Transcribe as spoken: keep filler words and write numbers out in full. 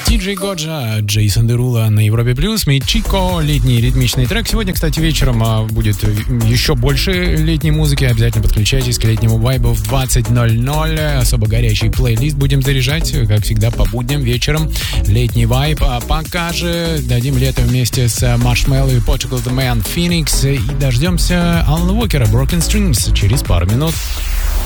Диджей Годжа, Джейсон Дерула на Европе Плюс, Мичико, летний ритмичный трек. Сегодня, кстати, вечером будет еще больше летней музыки. Обязательно подключайтесь к летнему вайбу в двадцать ноль ноль. Особо горячий плейлист будем заряжать, как всегда, по будням вечером. Летний вайб. А пока же дадим лето вместе с Marshmello и Portugal The Man Phoenix. И дождемся Алана Уокера, Broken Strings, через пару минут.